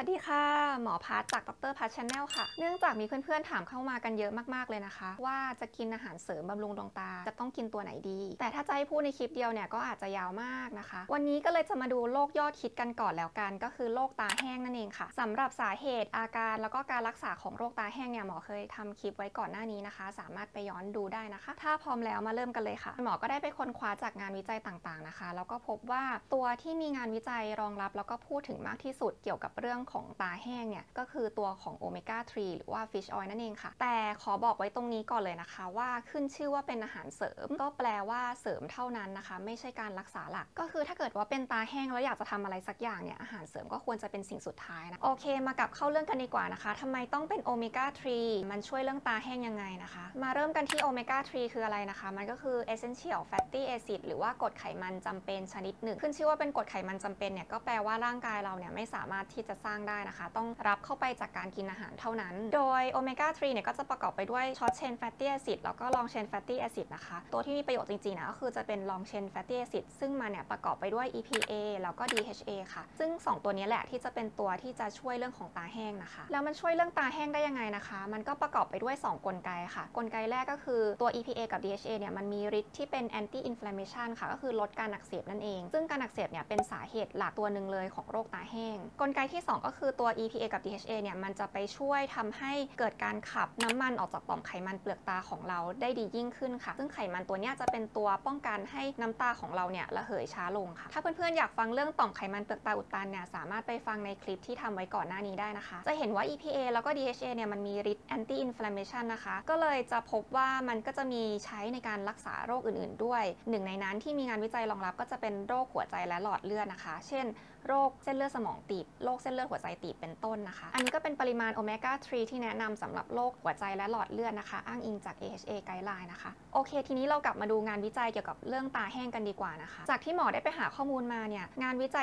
วัสดีค่ะหมอพัทจากดรพัทชาแนลค่ะเนื่องจากมีเพื่อนๆถามเข้ามากันเยอะมากๆเลยนะคะว่าจะกินอาหารเสริมบำรุงดวงตาจะต้องกินตัวไหนดีแต่ถ้าจะให้พูดในคลิปเดียวเนี่ยก็อาจจะยาวมากนะคะวันนี้ก็เลยจะมาดูโรคยอดฮิตกันก่อนแล้วกันก็คือโรคตาแห้งนั่นเองค่ะสำหรับสาเหตุอาการแล้วก็การรักษาของโรคตาแห้งเนี่ยหมอเคยทำคลิปไว้ก่อนหน้านี้นะคะสามารถไปย้อนดูได้นะคะถ้าพร้อมแล้วมาเริ่มกันเลยค่ะหมอก็ได้ไปค้นคว้าจากงานวิจัยต่างๆนะคะแล้วก็พบว่าตัวที่มีงานวิจัยรองรับแล้วก็พูดถึงมากที่สุดเกี่ยวกับเรื่องของตาแห้งเนี่ยก็คือตัวของโอเมก้า3หรือว่า Fish Oil นั่นเองค่ะแต่ขอบอกไว้ตรงนี้ก่อนเลยนะคะว่าขึ้นชื่อว่าเป็นอาหารเสริมก็แปลว่าเสริมเท่านั้นนะคะไม่ใช่การรักษาหลักก็คือถ้าเกิดว่าเป็นตาแห้งแล้วอยากจะทำอะไรสักอย่างเนี่ยอาหารเสริมก็ควรจะเป็นสิ่งสุดท้ายนะโอเคมากลับเข้าเรื่องกันดีกว่านะคะทำไมต้องเป็นโอเมก้า3มันช่วยเรื่องตาแห้งยังไงนะคะมาเริ่มกันที่โอเมก้า3คืออะไรนะคะมันก็คือ essential fatty acid หรือว่ากรดไขมันจำเป็นชนิดหนึ่งขึ้นชื่อว่าเป็นกรดไขมันจำเป็นเนี่ยก็แปลว่าร่างกายเราเนี่ยไม่สามารถที่จะสร้างได้นะคะต้องรับเข้าไปจากการกินอาหารเท่านั้นโดยโอเมก้า3เนี่ยก็จะประกอบไปด้วย short chain fatty acid แล้วก็ long chain fatty acid นะคะตัวที่มีประโยชน์จริงๆนะก็คือจะเป็น long chain fatty acid ซึ่งมันเนี่ยประกอบไปด้วย EPA แล้วก็ DHA ค่ะซึ่ง2ตัวนี้แหละที่จะเป็นตัวที่จะช่วยเรื่องของตาแห้งนะคะแล้วมันช่วยเรื่องตาแห้งได้ยังไงนะคะมันก็ประกอบไปด้วย2กลไกค่ะกลไกแรกก็คือตัว EPA กับ DHA เนี่ยมันมีฤทธิ์ที่เป็น anti inflammation ค่ะก็คือลดการอักเสบนั่นเองซึ่งการอักเสบเนี่ยเป็นสาเหตุหลักตัวหนึ่งเลยของโรคตาแห้งกลไกที่2ก็คือตัว EPA กับ DHA เนี่ยมันจะไปช่วยทำให้เกิดการขับน้ำมันออกจากต่อมไขมันเปลือกตาของเราได้ดียิ่งขึ้นค่ะซึ่งไขมันตัวนี้จะเป็นตัวป้องกันให้น้ำตาของเราเนี่ยระเหยช้าลงค่ะถ้าเพื่อนๆอยากฟังเรื่องต่อมไขมันเปลือกตาอุดตันเนี่ยสามารถไปฟังในคลิปที่ทำไว้ก่อนหน้านี้ได้นะคะจะเห็นว่า EPA แล้วก็ DHA เนี่ยมันมีฤทธิ์ anti inflammation นะคะก็เลยจะพบว่ามันก็จะมีใช้ในการรักษาโรคอื่นๆด้วยหนึ่งในนั้นที่มีงานวิจัยรองรับก็จะเป็นโรคหัวใจและหลอดเลือดนะคะเช่นโรคเส้นเลือดสมองตีบโรคเส้นเลือดหัวใจตีบเป็นต้นนะคะอันนี้ก็เป็นปริมาณโอเมก้า3ที่แนะนำสำหรับโรคหัวใจและหลอดเลือดนะคะอ้างอิงจาก AHA Guideline นะคะโอเคทีนี้เรากลับมาดูงานวิจัยเกี่ยวกับเรื่องตาแห้งกันดีกว่านะคะจากที่หมอได้ไปหาข้อมูลมาเนี่ยงานวิจัย